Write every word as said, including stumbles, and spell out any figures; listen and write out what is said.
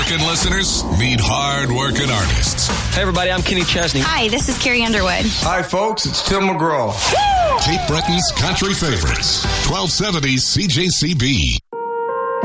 Hard-working listeners meet hard-working artists. Hey, everybody, I'm Kenny Chesney. Hi, this is Carrie Underwood. Hi, folks, it's Tim McGraw. Cape Breton's Country Favorites, twelve seventy C J C B.